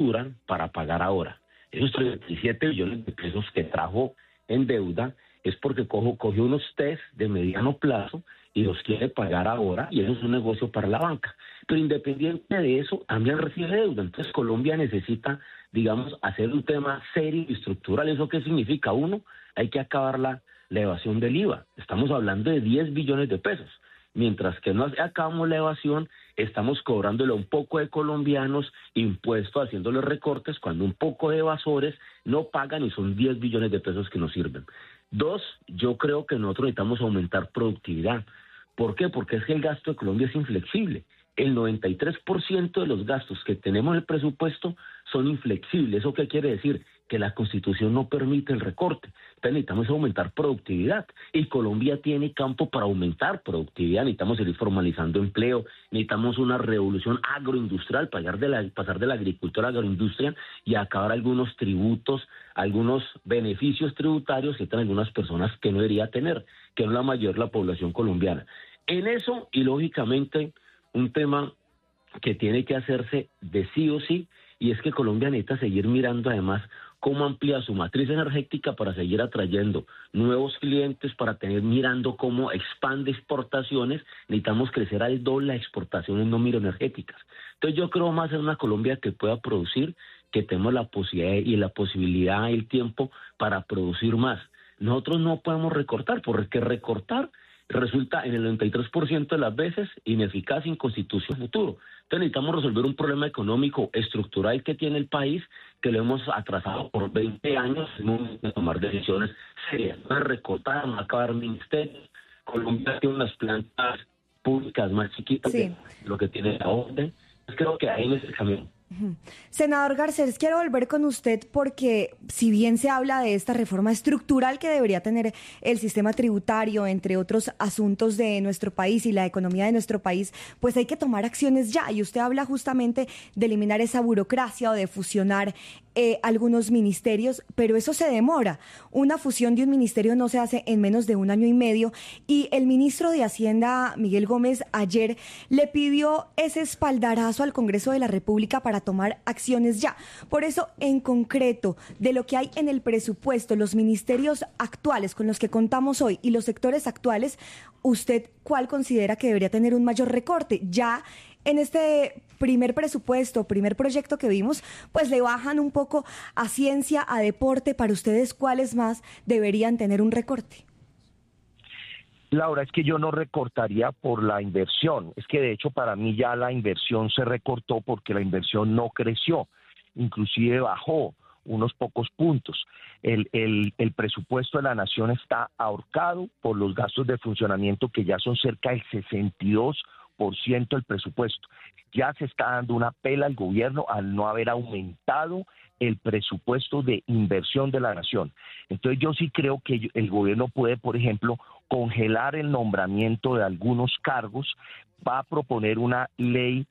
estructuran para pagar ahora. Esos 37 billones de pesos que trajo en deuda es porque cogió unos test de mediano plazo y los quiere pagar ahora, y eso es un negocio para la banca. Pero independiente de eso, también recibe deuda. Entonces Colombia necesita, digamos, hacer un tema serio y estructural. ¿Eso qué significa? Uno, hay que acabar la evasión del IVA. Estamos hablando de 10 billones de pesos. Mientras que no acabamos la evasión, estamos cobrándole a un poco de colombianos impuestos, haciéndole recortes, cuando un poco de evasores no pagan y son 10 billones de pesos que nos sirven. Dos, yo creo que nosotros necesitamos aumentar productividad. ¿Por qué? Porque es que el gasto de Colombia es inflexible. El 93% de los gastos que tenemos en el presupuesto son inflexibles. ¿Eso qué quiere decir? Que la Constitución no permite el recorte. Entonces necesitamos aumentar productividad. Y Colombia tiene campo para aumentar productividad. Necesitamos seguir formalizando empleo. Necesitamos una revolución agroindustrial, pasar de la agricultura a la agroindustria y acabar algunos tributos, algunos beneficios tributarios que tienen algunas personas que no debería tener, que no es la mayor la población colombiana. En eso, y lógicamente, un tema que tiene que hacerse de sí o sí, y es que Colombia necesita seguir mirando además cómo amplía su matriz energética para seguir atrayendo nuevos clientes, para tener mirando cómo expande exportaciones. Necesitamos crecer al doble las exportaciones no microenergéticas. Entonces yo creo más en una Colombia que pueda producir, que tenemos la posibilidad y el tiempo para producir más. Nosotros no podemos recortar, porque recortar resulta en el 93% de las veces ineficaz, inconstitucional futuro. Entonces necesitamos resolver un problema económico estructural que tiene el país, que lo hemos atrasado por 20 años, tenemos que tomar decisiones serias. No es recortar, no acabar ministerios. Colombia tiene unas plantas públicas más chiquitas de lo que tiene la orden. Creo que ahí en ese camino. Senador Garcés, quiero volver con usted porque si bien se habla de esta reforma estructural que debería tener el sistema tributario, entre otros asuntos de nuestro país y la economía de nuestro país, pues hay que tomar acciones ya. Y usted habla justamente de eliminar esa burocracia o de fusionar algunos ministerios, pero eso se demora. Una fusión de un ministerio no se hace en menos de 1 año y medio, y el ministro de Hacienda, Miguel Gómez, ayer le pidió ese espaldarazo al Congreso de la República para tomar acciones ya. Por eso, en concreto, de lo que hay en el presupuesto, los ministerios actuales con los que contamos hoy y los sectores actuales, ¿usted cuál considera que debería tener un mayor recorte? Ya en este primer presupuesto, primer proyecto que vimos, pues le bajan un poco a ciencia, a deporte. Para ustedes, ¿cuáles más deberían tener un recorte? Laura, es que yo no recortaría por la inversión. Es que de hecho para mí ya la inversión se recortó porque la inversión no creció, inclusive bajó unos pocos puntos. El presupuesto de la nación está ahorcado por los gastos de funcionamiento, que ya son cerca del 62% del presupuesto. Ya se está dando una pela al gobierno al no haber aumentado el presupuesto de inversión de la nación. Entonces yo sí creo que el gobierno puede, por ejemplo, congelar el nombramiento de algunos cargos, va a proponer una ley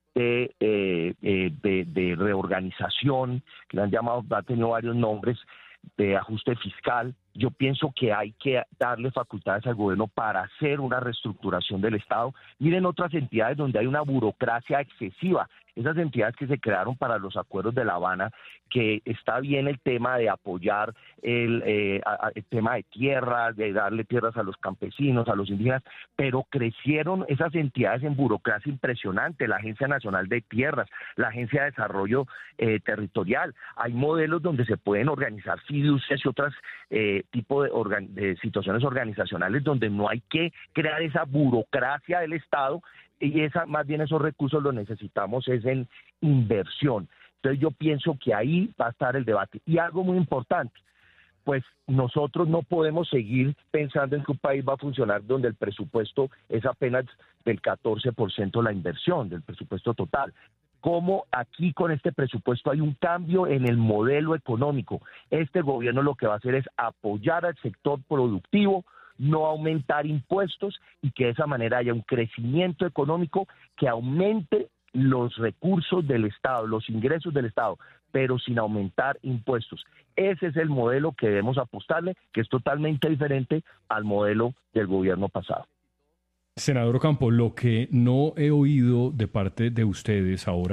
de reorganización, que le han llamado, ha tenido varios nombres, de ajuste fiscal. Yo pienso que hay que darle facultades al gobierno para hacer una reestructuración del Estado. Miren otras entidades donde hay una burocracia excesiva, esas entidades que se crearon para los acuerdos de La Habana, que está bien el tema de apoyar el tema de tierras, de darle tierras a los campesinos, a los indígenas, pero crecieron esas entidades en burocracia impresionante, la Agencia Nacional de Tierras, la Agencia de Desarrollo Territorial. Hay modelos donde se pueden organizar fiducias y otras tipo de situaciones organizacionales donde no hay que crear esa burocracia del Estado, y más bien esos recursos los necesitamos es en inversión. Entonces yo pienso que ahí va a estar el debate. Y algo muy importante, pues nosotros no podemos seguir pensando en que un país va a funcionar donde el presupuesto es apenas del 14% la inversión del presupuesto total. Como aquí con este presupuesto hay un cambio en el modelo económico. Este gobierno lo que va a hacer es apoyar al sector productivo, no aumentar impuestos, y que de esa manera haya un crecimiento económico que aumente los recursos del Estado, los ingresos del Estado, pero sin aumentar impuestos. Ese es el modelo que debemos apostarle, que es totalmente diferente al modelo del gobierno pasado. Senador Ocampo, lo que no he oído de parte de ustedes ahora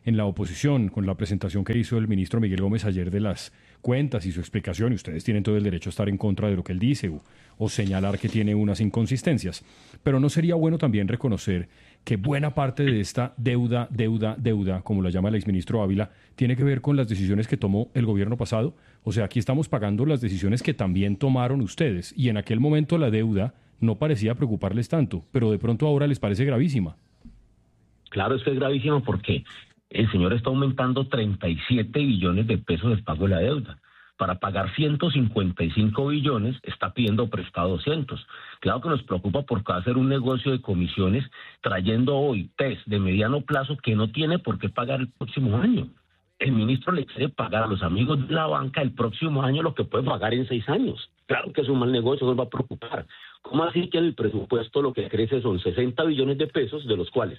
en la oposición con la presentación que hizo el ministro Miguel Gómez ayer de las cuentas y su explicación, y ustedes tienen todo el derecho a estar en contra de lo que él dice o señalar que tiene unas inconsistencias. Pero ¿no sería bueno también reconocer que buena parte de esta deuda, como la llama el exministro Ávila, tiene que ver con las decisiones que tomó el gobierno pasado? O sea, aquí estamos pagando las decisiones que también tomaron ustedes, y en aquel momento la deuda no parecía preocuparles tanto, pero de pronto ahora les parece gravísima. Claro, es que es gravísimo porque el señor está aumentando 37 billones de pesos el pago de la deuda. Para pagar 155 billones está pidiendo prestado 200. Claro que nos preocupa porque va a hacer un negocio de comisiones trayendo hoy test de mediano plazo que no tiene por qué pagar el próximo año. El ministro le quiere pagar a los amigos de la banca el próximo año lo que puede pagar en 6 años. Claro que es un mal negocio, nos va a preocupar. ¿Cómo así que el presupuesto lo que crece son 60 billones de pesos, de los cuales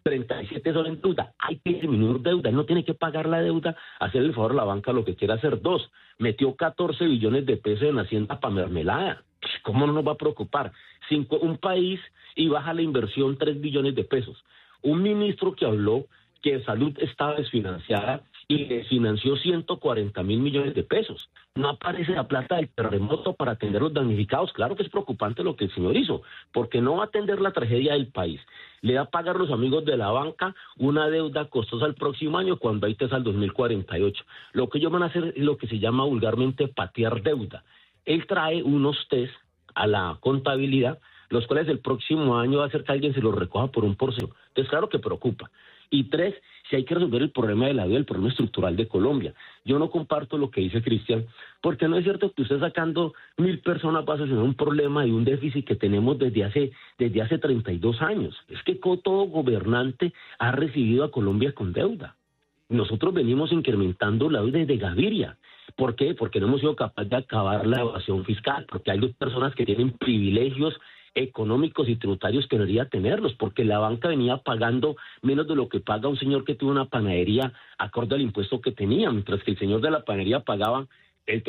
37 son en deuda? Hay que disminuir deuda, él no tiene que pagar la deuda, hacer el favor a la banca lo que quiera hacer. 2, metió 14 billones de pesos en Hacienda para mermelada. ¿Cómo no nos va a preocupar? Un país y baja la inversión 3 billones de pesos. Un ministro que habló que salud estaba desfinanciada y desfinanció 140.000 millones de pesos. No aparece la plata del terremoto para atender los damnificados. Claro que es preocupante lo que el señor hizo, porque no va a atender la tragedia del país. Le va a pagar a los amigos de la banca una deuda costosa el próximo año cuando hay test al 2048. Lo que ellos van a hacer es lo que se llama vulgarmente patear deuda. Él trae unos test a la contabilidad, los cuales el próximo año va a hacer que alguien se los recoja por un porcentaje. Entonces, claro que preocupa. Y 3, si hay que resolver el problema de la deuda, el problema estructural de Colombia. Yo no comparto lo que dice Cristian, porque no es cierto que usted sacando 1.000 personas va a solucionar un problema y un déficit que tenemos desde hace 32 años. Es que todo gobernante ha recibido a Colombia con deuda. Nosotros venimos incrementando la deuda desde Gaviria. ¿Por qué? Porque no hemos sido capaces de acabar la evasión fiscal, porque hay 2 personas que tienen privilegios económicos y tributarios que debería tenerlos, porque la banca venía pagando menos de lo que paga un señor que tuvo una panadería acorde al impuesto que tenía, mientras que el señor de la panadería pagaba el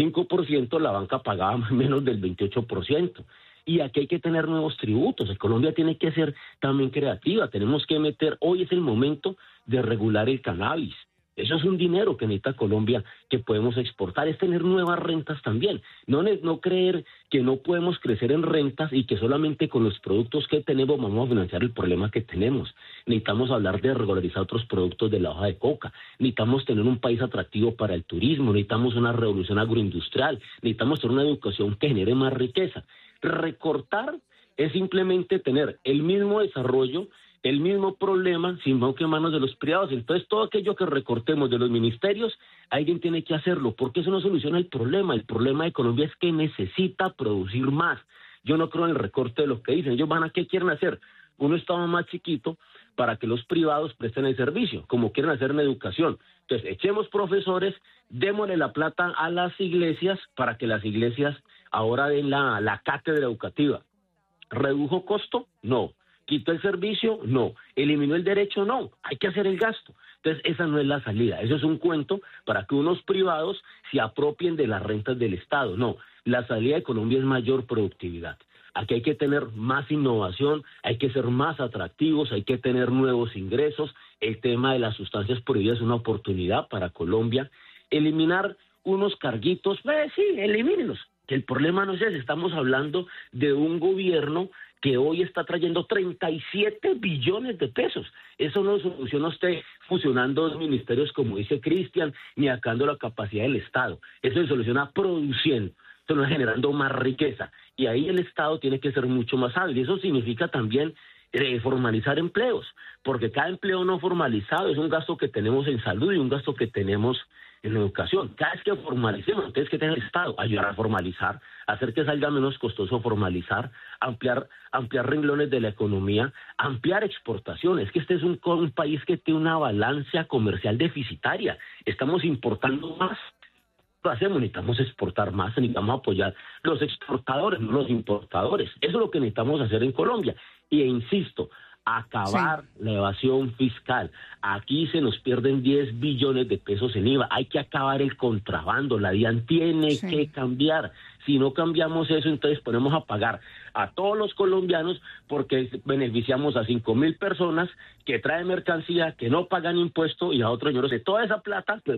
35%, la banca pagaba menos del 28%. Y aquí hay que tener nuevos tributos. Colombia tiene que ser también creativa, tenemos que meter, hoy es el momento de regular el cannabis. Eso es un dinero que necesita Colombia que podemos exportar, es tener nuevas rentas también. No creer que no podemos crecer en rentas y que solamente con los productos que tenemos vamos a financiar el problema que tenemos. Necesitamos hablar de regularizar otros productos de la hoja de coca, necesitamos tener un país atractivo para el turismo, necesitamos una revolución agroindustrial, necesitamos tener una educación que genere más riqueza. Recortar es simplemente tener el mismo desarrollo, el mismo problema sin más que manos de los privados. Entonces todo aquello que recortemos de los ministerios, alguien tiene que hacerlo, porque eso no soluciona el problema. El problema de Colombia es que necesita producir más. Yo no creo en el recorte de lo que dicen. Ellos ¿qué quieren hacer? Un estado más chiquito para que los privados presten el servicio, como quieren hacer en educación. Entonces echemos profesores, démosle la plata a las iglesias para que las iglesias ahora den la cátedra educativa. ¿Redujo costo? No. ¿Quitó el servicio? No. ¿Eliminó el derecho? No. Hay que hacer el gasto. Entonces, esa no es la salida. Eso es un cuento para que unos privados se apropien de las rentas del Estado. No. La salida de Colombia es mayor productividad. Aquí hay que tener más innovación, hay que ser más atractivos, hay que tener nuevos ingresos. El tema de las sustancias prohibidas es una oportunidad para Colombia. Eliminar unos carguitos, sí, elimínelos. Que el problema no es ese. Estamos hablando de un gobierno que hoy está trayendo 37 billones de pesos. Eso no lo soluciona usted fusionando 2 ministerios, como dice Cristian, ni sacando la capacidad del Estado. Eso se soluciona produciendo, generando más riqueza. Y ahí el Estado tiene que ser mucho más hábil. Y eso significa también formalizar empleos, porque cada empleo no formalizado es un gasto que tenemos en salud y un gasto que tenemos en educación. Cada vez que formalicemos, entonces, ¿qué tiene el Estado? Ayudar a formalizar, hacer que salga menos costoso formalizar, ampliar renglones de la economía, ampliar exportaciones. Que este es un país que tiene una balanza comercial deficitaria. Estamos importando más. Lo hacemos, necesitamos exportar más, necesitamos apoyar los exportadores, no los importadores. Eso es lo que necesitamos hacer en Colombia. Y insisto, acabar la evasión fiscal. Aquí se nos pierden 10 billones de pesos en IVA. Hay que acabar el contrabando. La DIAN tiene que cambiar. Si no cambiamos eso, entonces ponemos a pagar a todos los colombianos, porque beneficiamos a 5.000 personas que traen mercancía, que no pagan impuestos, y a otros señores de toda esa plata, pues